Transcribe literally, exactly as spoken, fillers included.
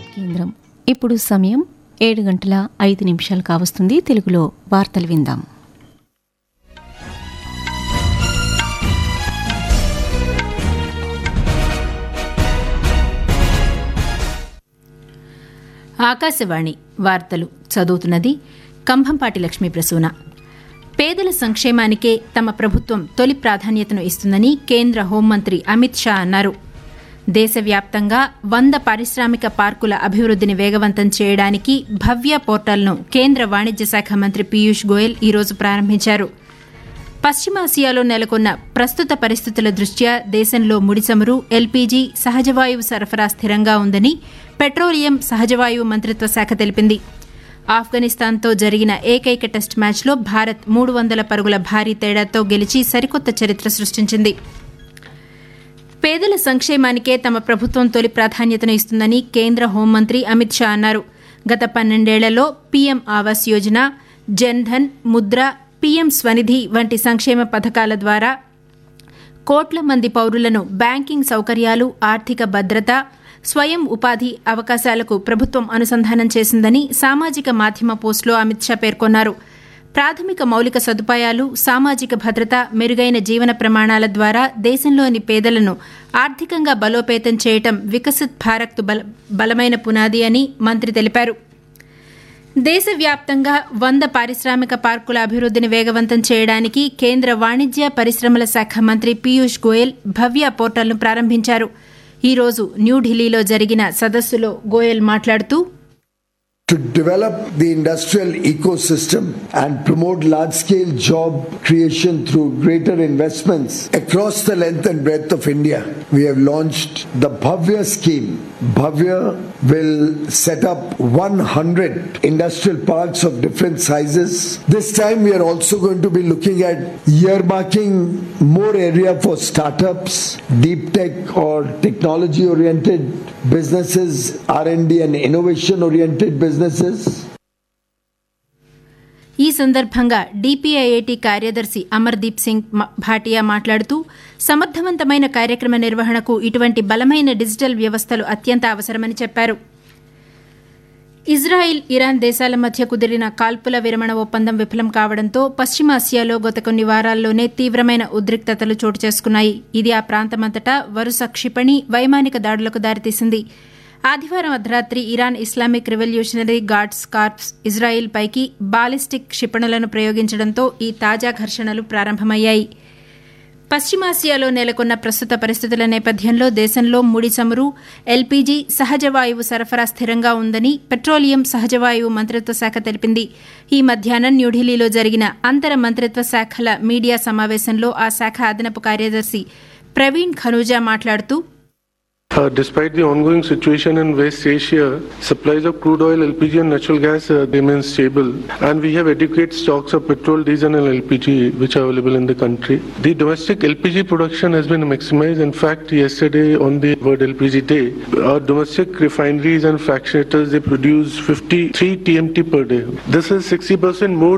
హైదరాబాద్ కేంద్రం. ఇప్పుడు సమయం ఏడు గంటల ఐదు నిమిషాలు కావస్తుంది. తెలుగులో వార్తలు విందాం. ఆకాశవాణి వార్తలు చదువుతున్నది కంభంపాటి లక్ష్మీ ప్రసూన. పేదల సంక్షేమానికే తమ ప్రభుత్వం తొలి ప్రాధాన్యతను ఇస్తుందని కేంద్ర హోంమంత్రి అమిత్ షా అన్నారు. దేశవ్యాప్తంగా వంద పారిశ్రామిక పార్కుల అభివృద్దిని వేగవంతం చేయడానికి భవ్య పోర్టల్ను కేంద్ర వాణిజ్య శాఖ మంత్రి పీయూష్ గోయల్ ఈరోజు ప్రారంభించారు. పశ్చిమాసియాలో నెలకొన్న ప్రస్తుత పరిస్థితుల దృష్ట్యా దేశంలో ముడిచమురు, ఎల్పీజీ, సహజవాయువు సరఫరా స్థిరంగా ఉందని పెట్రోలియం, సహజవాయువు మంత్రిత్వ శాఖ తెలిపింది. ఆఫ్ఘనిస్తాన్తో జరిగిన ఏకైక టెస్ట్ మ్యాచ్లో భారత్ మూడు వందల పరుగుల భారీ తేడాతో గెలిచి సరికొత్త చరిత్ర సృష్టించింది. పేదల సంక్షేమానికే తమ ప్రభుత్వం తొలి ప్రాధాన్యతను ఇస్తుందని కేంద్ర హోంమంత్రి అమిత్ షా అన్నారు. గత పన్నెండేళ్లలో పీఎం ఆవాస్ యోజన, జన్ ధన్, ముద్ర, పీఎం స్వనిధి వంటి సంక్షేమ పథకాల ద్వారా కోట్ల మంది పౌరులను బ్యాంకింగ్ సౌకర్యాలు, ఆర్థిక భద్రత, స్వయం ఉపాధి అవకాశాలకు ప్రభుత్వం అనుసంధానం చేసిందని సామాజిక మాధ్యమ పోస్టులో అమిత్ షా పేర్కొన్నారు. ప్రాథమిక మౌలిక సదుపాయాలు, సామాజిక భద్రత, మెరుగైన జీవన ప్రమాణాల ద్వారా దేశంలోని పేదలను ఆర్థికంగా బలోపేతం చేయటం వికసిత్ భారత్ బల బలమైన పునాది అని మంత్రి తెలిపారు. దేశవ్యాప్తంగా వంద పారిశ్రామిక పార్కుల అభివృద్దిని వేగవంతం చేయడానికి కేంద్ర వాణిజ్య పరిశ్రమల శాఖ మంత్రి పీయూష్ గోయల్ భవ్య పోర్టల్ను ప్రారంభించారు. ఈ రోజు న్యూఢిల్లీలో జరిగిన సదస్సులో గోయల్ మాట్లాడుతూ, To develop the industrial ecosystem and promote large-scale job creation through greater investments across the length and breadth of India, we have launched the Bhavya scheme. Bhavya will set up one hundred industrial parks of different sizes. This time we are also going to be looking at earmarking more area for startups, deep tech or technology-oriented businesses, R and D and innovation-oriented businesses. ఈ సందర్భంగా DPIIT కార్యదర్శి అమర్దీప్ సింగ్ భాటియా మాట్లాడుతూ, సమర్థవంతమైన కార్యక్రమ నిర్వహణకు ఇటువంటి బలమైన digital వ్యవస్థలు అత్యంత అవసరమని చెప్పారు. ఇజ్రాయిల్, ఇరాన్ దేశాల మధ్య కుదిరిన కాల్పుల విరమణ ఒప్పందం విఫలం కావడంతో పశ్చిమాసియాలో గత కొన్ని వారాల్లోనే తీవ్రమైన ఉద్రిక్తతలు చోటు చేసుకున్నాయి. ఇది ఆ ప్రాంతమంతటా వరుస క్షిపణి, వైమానిక దాడులకు దారితీసింది. ఆదివారం అర్ధరాత్రి Iran Islamic revolutionary guards corps Israel పైకి బాలిస్టిక్ క్షిపణులను ప్రయోగించడంతో ఈ తాజా ఘర్షణలు ప్రారంభమయ్యాయి. పశ్చిమాసియాలో నెలకొన్న ప్రస్తుత పరిస్థితుల నేపథ్యంలో దేశంలో ముడి చమురు, ఎల్పీజీ, సహజవాయువు సరఫరా స్థిరంగా ఉందని పెట్రోలియం, సహజవాయువు మంత్రిత్వ శాఖ తెలిపింది. ఈ మధ్యాహ్నం న్యూఢిల్లీలో జరిగిన అంతర మంత్రిత్వ శాఖల మీడియా సమావేశంలో ఆ శాఖ అదనపు కార్యదర్శి ప్రవీణ్ ఖనూజా మాట్లాడుతూ, Uh, despite the ongoing situation in West Asia, supplies of crude oil, L P G and natural gas uh, remain stable, and we have adequate stocks of petrol, diesel and L P G which are available in the country. The domestic L P G production has been maximized. In fact, yesterday on the World L P G Day, our domestic refineries and fractionators, they produce fifty-three T M T per day. This is sixty percent more